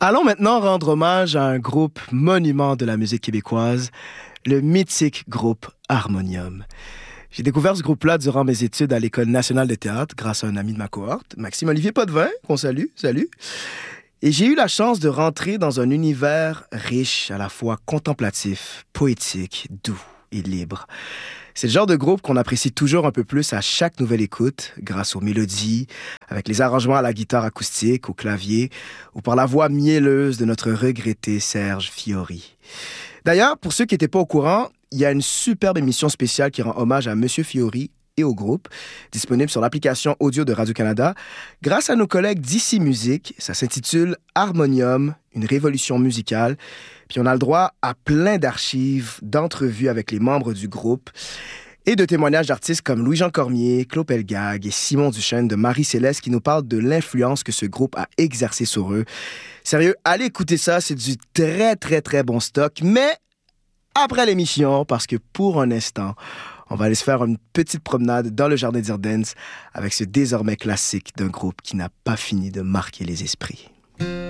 Allons maintenant rendre hommage à un groupe monument de la musique québécoise, le mythique groupe Harmonium. J'ai découvert ce groupe-là durant mes études à l'École nationale de théâtre grâce à un ami de ma cohorte, Maxime-Olivier Potvin, qu'on salue, salut. Et j'ai eu la chance de rentrer dans un univers riche, à la fois contemplatif, poétique, doux et libre. C'est le genre de groupe qu'on apprécie toujours un peu plus à chaque nouvelle écoute, grâce aux mélodies, avec les arrangements à la guitare acoustique, au clavier, ou par la voix mielleuse de notre regretté Serge Fiori. D'ailleurs, pour ceux qui n'étaient pas au courant, il y a une superbe émission spéciale qui rend hommage à Monsieur Fiori et au groupe, disponible sur l'application audio de Radio-Canada, grâce à nos collègues d'Ici Musique. Ça s'intitule Harmonium, une révolution musicale. Puis on a le droit à plein d'archives, d'entrevues avec les membres du groupe et de témoignages d'artistes comme Louis-Jean Cormier, Claude Pelgag et Simon Duchesne de Marie-Céleste qui nous parlent de l'influence que ce groupe a exercée sur eux. Sérieux, allez écouter ça, c'est du très, très, très bon stock. Mais après l'émission, parce que pour un instant, on va aller se faire une petite promenade dans le jardin d'Irden's avec ce désormais classique d'un groupe qui n'a pas fini de marquer les esprits.